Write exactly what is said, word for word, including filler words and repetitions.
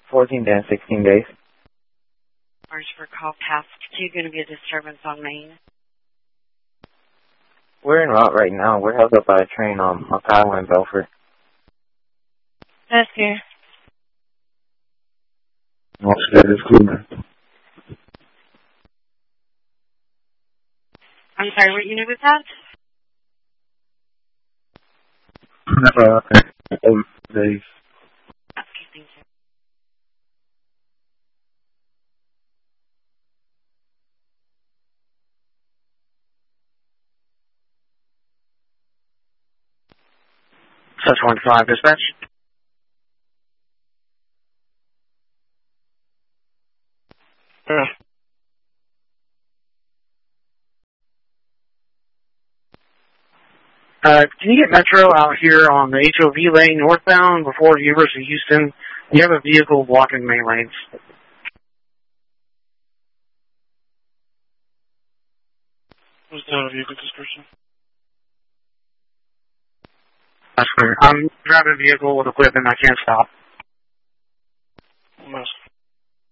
fourteen to sixteen days. Orange for call past two, going to be a disturbance on Main. We're en route right now. We're held up by a train on Ocala and Belfort. That's here. That is Cleveland. I'm sorry, what unit was that? Uh, oh, days. Okay, thank you. Such one five dispatch. Uh. Uh, can you get Metro out here on the H O V lane northbound before the University of Houston? You have a vehicle blocking main lanes. What's the vehicle description? That's clear. I'm driving a vehicle with equipment. I can't stop. I'm asking.